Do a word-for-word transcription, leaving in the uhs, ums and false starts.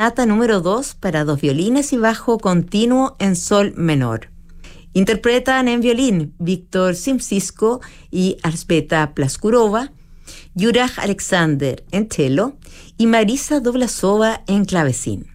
Sonata número dos para dos violines y bajo continuo en sol menor. Interpretan en violín Víctor Simsisko y Elżbieta Plaskurova, Juraj Alexander en cello y Marisa Doblasova en clavecín.